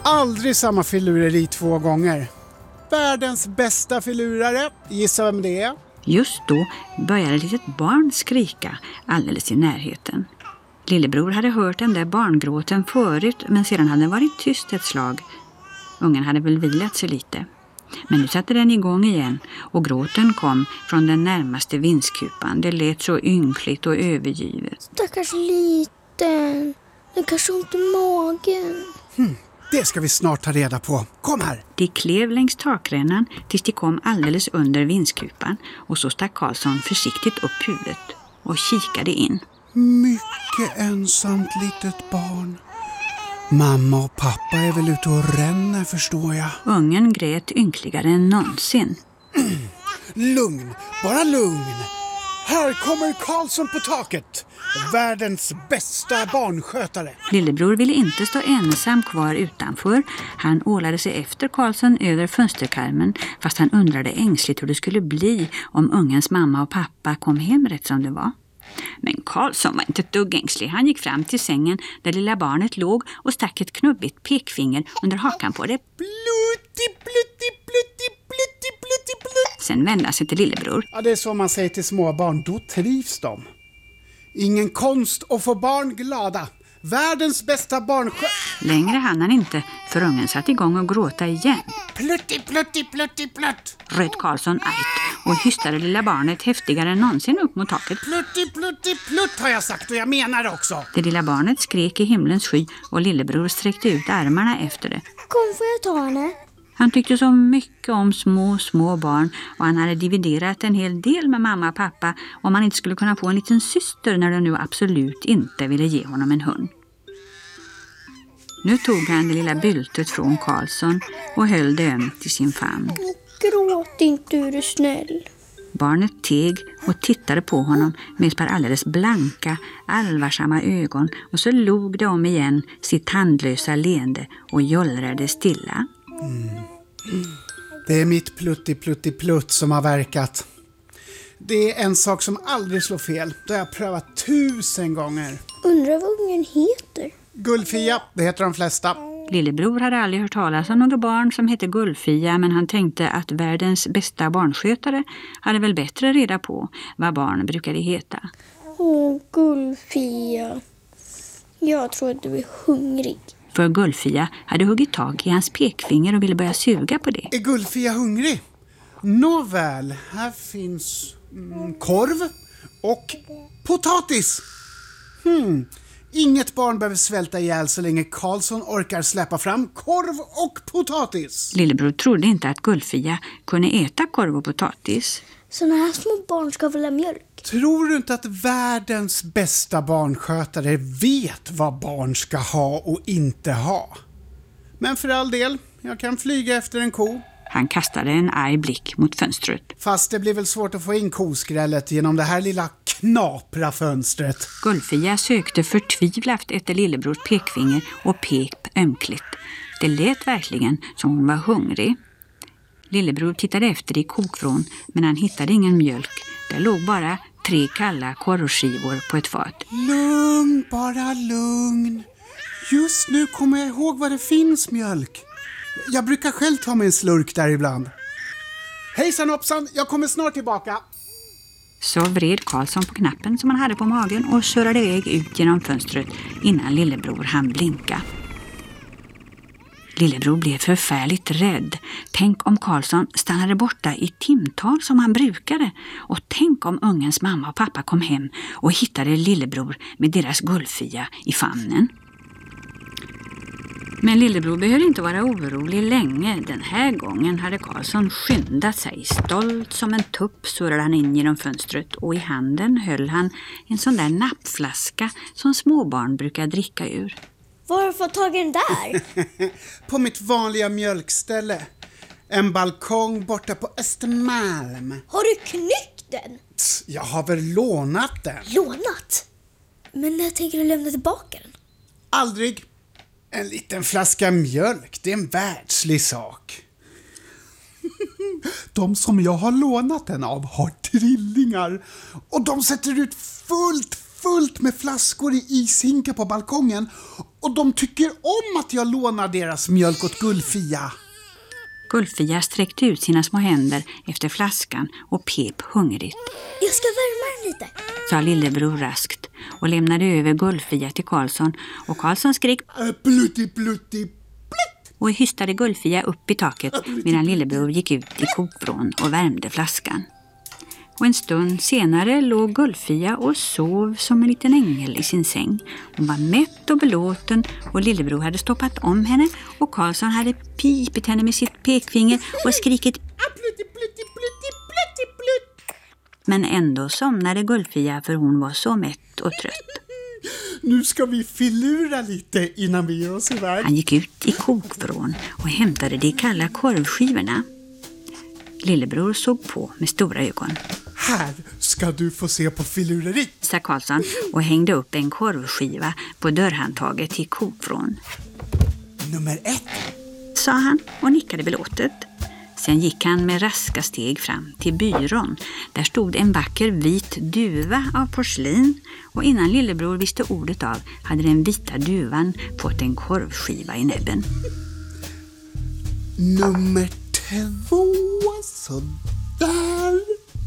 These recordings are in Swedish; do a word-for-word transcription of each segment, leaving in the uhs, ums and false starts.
Aldrig samma filureri två gånger. Världens bästa filurare, gissa vem det är? Just då började ett litet barn skrika alldeles i närheten. Lillebror hade hört den där barngråten förut, men sedan hade den varit tyst ett slag. Ungen hade väl vilat sig lite. Men nu satte den igång igen och gråten kom från den närmaste vindskupan. Det lät så ynkligt och övergivet. Stackars liten. Den kanske har ont i magen. Hmm, det ska vi snart ta reda på. Kom här! De klev längs takrännan tills de kom alldeles under vindskupan och så stack Karlsson försiktigt upp huvudet och kikade in. Mycket ensamt litet barn. Mamma och pappa är väl ute och ränner, förstår jag. Ungen grät ynkligare än någonsin. Lugn, bara lugn. Här kommer Karlsson på taket. Världens bästa barnskötare. Lillebror ville inte stå ensam kvar utanför. Han ålade sig efter Karlsson över fönsterkarmen, fast han undrade ängsligt hur det skulle bli om ungens mamma och pappa kom hem rätt som det var. Men Karlsson var inte ett dugg ängslig. Han gick fram till sängen där lilla barnet låg och stack ett knubbigt pekfinger under hakan på det. Plutti, plutti, plutti, plutti, plutti, plutti. Sen vände han sig till lillebror. Ja, det är så man säger till små barn. Då trivs de. Ingen konst att få barn glada. Världens bästa barnskötare. Längre hann han inte, för ungen satt igång och gråta igen. Plutti, plutti, plutti, plutt. Röt Karlsson ajt och hystade lilla barnet häftigare än någonsin upp mot taket. Plutti, plutti, plutt har jag sagt, och jag menar det också. Det lilla barnet skrek i himlens sky och lillebror sträckte ut armarna efter det. Kom, får jag ta henne? Han tyckte så mycket om små, små barn och han hade dividerat en hel del med mamma och pappa om han inte skulle kunna få en liten syster när de nu absolut inte ville ge honom en hund. Nu tog han det lilla byltet från Karlsson och höll det ömt i sin famn. Gråt inte, du är snäll. Barnet teg och tittade på honom med ett par alldeles blanka, allvarsamma ögon och så log det om igen sitt handlösa leende och jollrade stilla. Mm. Det är mitt plutti, plutti, plutt som har verkat. Det är en sak som aldrig slår fel. Det har jag prövat tusen gånger. Undrar vad ungen heter? Gullfia, det heter de flesta. Lillebror hade aldrig hört talas om några barn som hette Gullfia, men han tänkte att världens bästa barnskötare hade väl bättre reda på vad barn brukade heta. Åh, Gullfia. Jag tror att du är hungrig. För Gullfia hade huggit tag i hans pekfinger och ville börja suga på det. Är Gullfia hungrig? Nåväl, här finns mm, korv och potatis. Hmm... Inget barn behöver svälta ihjäl så länge Karlsson orkar släppa fram korv och potatis. Lillebror trodde inte att Gullfia kunde äta korv och potatis. Såna här små barn ska väl ha mjölk? Tror du inte att världens bästa barnskötare vet vad barn ska ha och inte ha? Men för all del, jag kan flyga efter en ko. Han kastade en arg blick mot fönstret. Fast det blir väl svårt att få in koskrället genom det här lilla knapra fönstret. Gullfia sökte förtvivlat efter lillebrors pekfinger och pep ömkligt. Det lät verkligen som hon var hungrig. Lillebror tittade efter i kokvrån, men han hittade ingen mjölk. Där låg bara tre kalla korvskivor på ett fat. Lugn, bara lugn. Just nu kommer jag ihåg vad det finns mjölk. Jag brukar själv ta mig en slurk där ibland. Hejsan hoppsan, jag kommer snart tillbaka. Så vred Karlsson på knappen som han hade på magen och körde iväg ut genom fönstret innan lillebror hann blinka. Lillebror blev förfärligt rädd. Tänk om Karlsson stannade borta i timtal som han brukade. Och tänk om ungens mamma och pappa kom hem och hittade lillebror med deras Gullfia i famnen. Men lillebror behövde inte vara orolig länge. Den här gången hade Karlsson skyndat sig. Stolt som en tupp surrade han in genom fönstret och i handen höll han en sån där nappflaska som småbarn brukar dricka ur. Var har du fått tag i den där? På mitt vanliga mjölkställe. En balkong borta på Östermalm. Har du knyckt den? Tss, jag har väl lånat den. Lånat? Men när tänker du lämna tillbaka den? Aldrig. En liten flaska mjölk, det är en världslig sak. De som jag har lånat den av har trillingar. Och de sätter ut fullt, fullt med flaskor i ishinkar på balkongen. Och de tycker om att jag lånar deras mjölk åt Gullfia. Gullfia sträckte ut sina små händer efter flaskan och pep hungrigt. Jag ska värma den lite, sa lillebror raskt och lämnade över Gullfia till Karlsson. Och Karlsson skrek Äh, plutti, plutti, plutt. och hystade Gullfia upp i taket medan lillebror gick ut i kokvrån och värmde flaskan. Och en stund senare låg Gullfia och sov som en liten ängel i sin säng. Hon var mätt och belåten och lillebror hade stoppat om henne och Karlsson hade pipit henne med sitt pekfinger och skrikit Plutti, plutti, plutti, plutti, plutt. Men ändå somnade Gullfia för hon var så mätt och trött. Nu ska vi filura lite innan vi ger oss iväg. Han gick ut i kokvrån och hämtade de kalla korvskivorna. Lillebror såg på med stora ögon. Här ska du få se på filureri, sa Karlsson och hängde upp en korvskiva på dörrhandtaget till kokvrån. Nummer ett. Sa han och nickade belåtet. Sen gick han med raska steg fram till byrån. Där stod en vacker vit duva av porslin och innan lillebror visste ordet av hade den vita duvan fått en korvskiva i näbben. Nummer två, så där.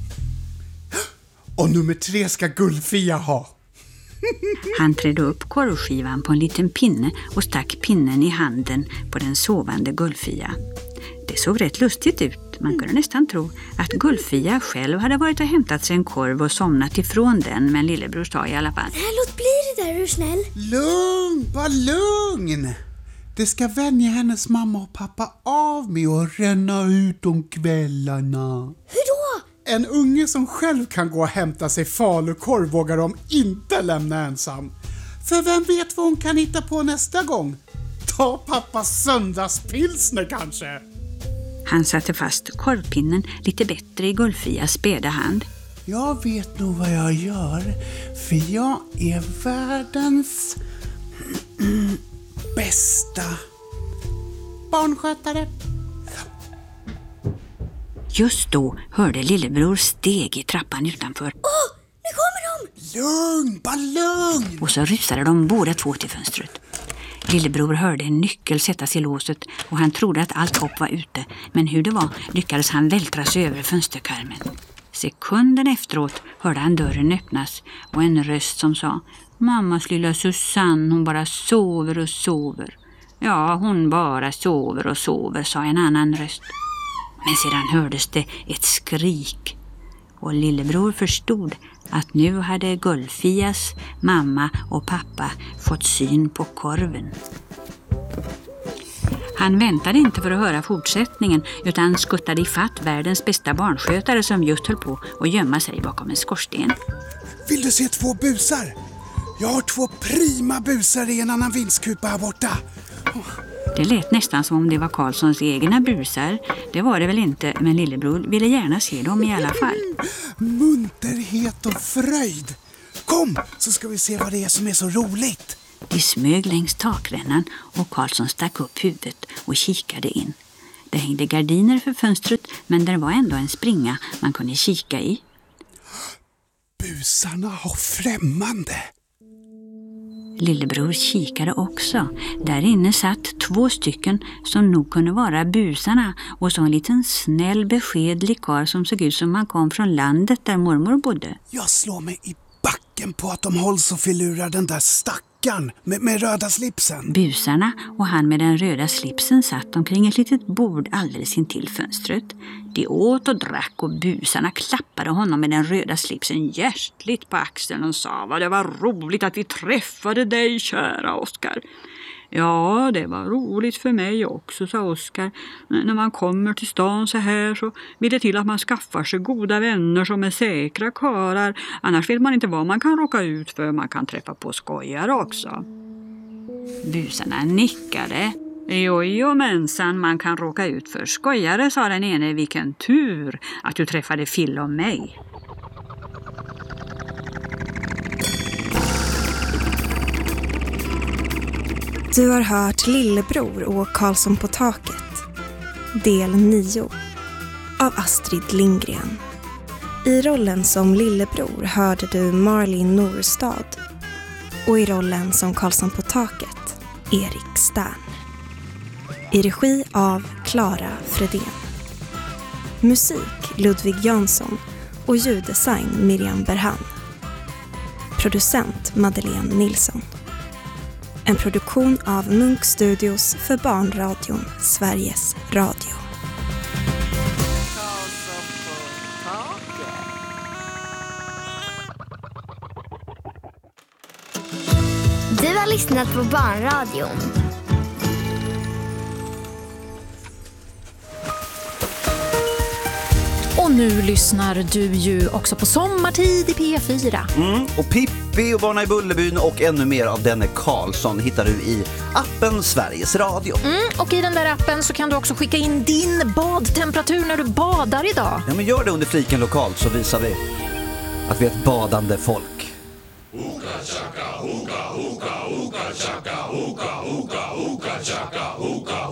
Och nummer tre ska Gullfia ha. Han trädde upp korvskivan på en liten pinne och stack pinnen i handen på den sovande Gullfia. Det såg rätt lustigt ut. Man kunde nästan tro att Gullfia själv hade varit och hämtat sig en korv och somnat ifrån den, men lillebror sa i alla fall: Nej, låt bli det där, är du snäll? Lugn, bara lugn. Det ska vänja hennes mamma och pappa av med att ränna ut om kvällarna. Hur då? En unge som själv kan gå och hämta sig falukorv vågar de inte lämna ensam. För vem vet vad hon kan hitta på nästa gång? Ta pappas söndagspilsner kanske. Han satte fast korvpinnen lite bättre i Gullfias späda hand. Jag vet nog vad jag gör, för jag är världens bästa barnskötare. Just då hörde lillebror steg i trappan utanför. Åh, nu kommer de! Lugn, bara lugn! Och så rusade de båda två till fönstret. Lillebror hörde en nyckel sättas i låset och han trodde att allt hopp var ute. Men hur det var lyckades han vältra sig över fönsterkarmen. Sekunden efteråt hörde han dörren öppnas och en röst som sa: Mammas lilla Susanne, hon bara sover och sover. Ja, hon bara sover och sover, sa en annan röst. Men sedan hördes det ett skrik och lillebror förstod att nu hade Gullfias mamma och pappa fått syn på korven. Han väntade inte för att höra fortsättningen utan skuttade ifatt världens bästa barnskötare som just höll på att gömma sig bakom en skorsten. Vill du se två busar? Jag har två prima busar i en annan vindskupa här borta. Det lät nästan som om det var Karlssons egna busar. Det var det väl inte, men lillebror ville gärna se dem i alla fall. Munterhet och fröjd. Kom, så ska vi se vad det är som är så roligt. De smög längs takrännan och Karlsson stack upp huvudet och kikade in. Det hängde gardiner för fönstret, men det var ändå en springa man kunde kika i. Busarna har främmande. Lillebror kikade också. Där inne satt två stycken som nog kunde vara busarna och så en liten snäll beskedlig karl som såg ut som han kom från landet där mormor bodde. Jag slår mig i backen på att de hålls och filurar den där stackaren med, med röda slipsen. Busarna och han med den röda slipsen satt omkring ett litet bord alldeles intill fönstret. De åt och drack och busarna klappade honom med den röda slipsen hjärtligt på axeln och sa: vad det var roligt att vi träffade dig, kära Oskar. Ja, det var roligt för mig också, sa Oskar. När man kommer till stan så här så vill det till att man skaffar sig goda vänner som är säkra karar. Annars vet man inte vad man kan råka ut för. Man kan träffa på skojare också. Busarna nickade. Jo, jo, mensan, man kan råka ut för skojare, sa den ene. Vilken tur att du träffade Phil och mig. Du har hört Lillebror och Karlsson på taket. Del nio av Astrid Lindgren. I rollen som Lillebror hörde du Marlene Norstad och i rollen som Karlsson på taket Erik Stern. I regi av Clara Fredén. Musik Ludvig Jansson och ljuddesign Miriam Berhan. Producent Madeleine Nilsson. En produktion av Munk Studios för barnradion Sveriges Radio. Du har lyssnat på barnradion. Och nu lyssnar du ju också på Sommartid i P fyra. Mm, och Pippi och Barna i Bullerbyn och ännu mer av denne Karlsson hittar du i appen Sveriges Radio. Mm, och i den där appen så kan du också skicka in din badtemperatur när du badar idag. Ja, men gör det under fliken lokalt så visar vi att vi är ett badande folk. Uka chaka, uka, uka, uka chaka, uka, uka, uka chaka, uka.